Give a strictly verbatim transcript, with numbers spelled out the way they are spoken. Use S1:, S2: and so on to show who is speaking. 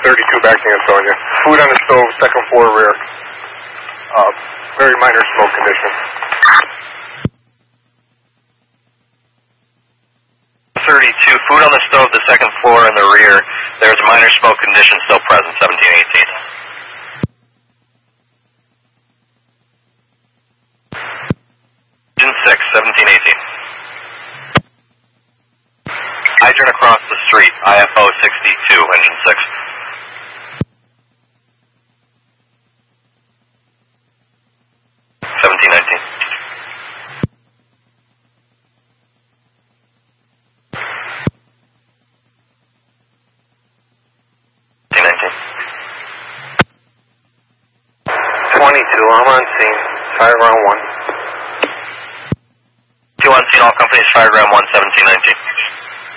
S1: thirty-two back to Ansonia. Food on the stove, second floor rear. Uh, very minor smoke condition.
S2: thirty-two, food on the stove, the second floor in the rear. There's a minor smoke condition still present, seventeen eighteen. Engine six, seventeen eighteen. Hydrant across the street, I F O sixty-two, engine six. seventeen nineteen.
S1: twenty-two, I'm on scene. Fire ground one.
S2: Two on scene, all companies, fire ground one, seventeen nineteen.